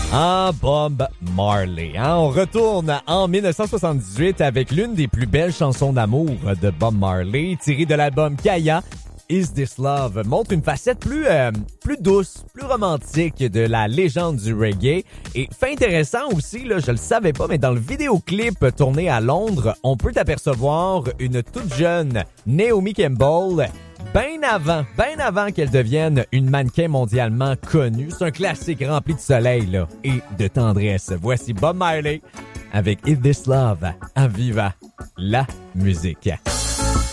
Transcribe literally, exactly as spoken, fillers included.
Ah, Bob Marley. Hein? On retourne en dix-neuf cent soixante-dix-huit avec l'une des plus belles chansons d'amour de Bob Marley, tirée de l'album Kaya. Is This Love montre une facette plus euh, plus douce, plus romantique de la légende du reggae. Et fait intéressant aussi, là, je le savais pas, mais dans le vidéoclip tourné à Londres, on peut apercevoir une toute jeune Naomi Campbell, bien avant, bien avant qu'elle devienne une mannequin mondialement connue. C'est un classique rempli de soleil là, et de tendresse. Voici Bob Marley avec Is This Love à Viva la musique.